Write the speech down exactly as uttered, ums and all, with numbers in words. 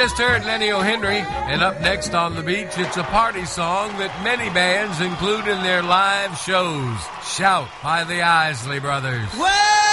just heard Lenny O'Henry, and up next on the beach, it's a party song that many bands include in their live shows. Shout by the Isley Brothers. Well,